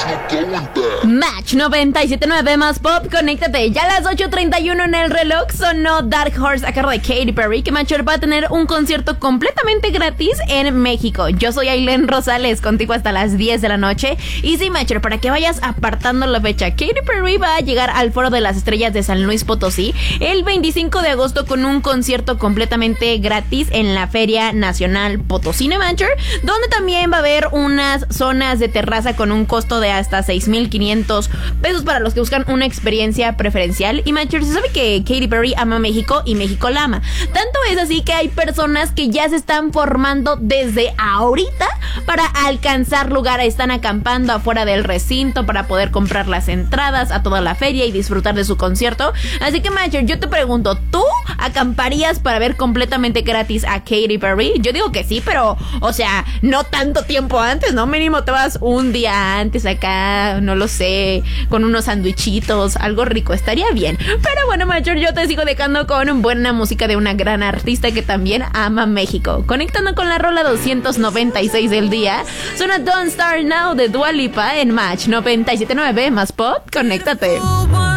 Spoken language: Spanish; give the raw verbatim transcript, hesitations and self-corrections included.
Match noventa y siete punto nueve más pop, conéctate. Ya a las ocho treinta y uno en el reloj sonó Dark Horse a cargo de Katy Perry, que Matcher va a tener un concierto completamente gratis en México. Yo soy Ailén Rosales, contigo hasta las diez de la noche. Y sí, Matcher, para que vayas apartando la fecha, Katy Perry va a llegar al Foro de las Estrellas de San Luis Potosí el veinticinco de agosto con un concierto completamente gratis en la Feria Nacional Potosina, Matcher, donde también va a haber unas zonas de terraza con un costo de hasta seis mil quinientos pesos para los que buscan una experiencia preferencial. Y Matcher, se sabe que Katy Perry ama México y México la ama. Tanto es así que hay personas que ya se están formando desde ahorita para alcanzar lugar. Están acampando afuera del recinto para poder comprar las entradas a toda la feria y disfrutar de su concierto. Así que, Matcher, yo te pregunto, ¿tú acamparías para ver completamente gratis a Katy Perry? Yo digo que sí, pero, o sea, no tanto tiempo antes, ¿no? Mínimo te vas un día antes acá, no lo sé, con unos sandwichitos, algo rico, estaría bien. Pero bueno, Matcher, yo te sigo dejando con buena música de una gran artista que también ama México. Conectando con la rola doscientos noventa y seis del día, suena Don't Start Now de Dua Lipa en Match noventa y siete punto nueve más pop, conéctate.